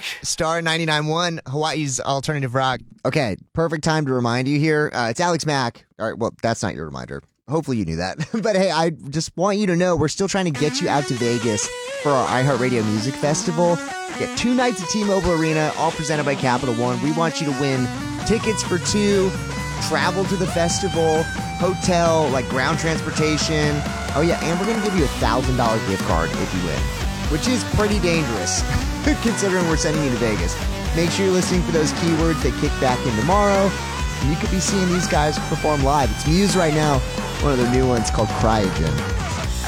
Star 99.1, Hawaii's alternative rock. Okay, perfect time to remind you here. It's Alex Mack. All right, well, that's not your reminder. Hopefully you knew that. But hey, I just want you to know we're still trying to get you out to Vegas for our iHeartRadio Music Festival. Get 2 nights at T-Mobile Arena, all presented by Capital One. We want you to win tickets for 2, travel to the festival, hotel, like ground transportation. Oh yeah, and we're going to give you a $1,000 gift card if you win, which is pretty dangerous considering we're sending you to Vegas. Make sure you're listening for those keywords. They kick back in tomorrow. And you could be seeing these guys perform live. It's Muse right now. One of their new ones called Cryogen.